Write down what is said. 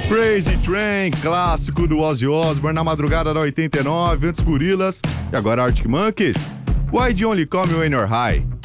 Crazy Train, clássico do Ozzy Osbourne na madrugada da 89, antes Gorillaz e agora Arctic Monkeys. Why Do You Only Call Me When You're High?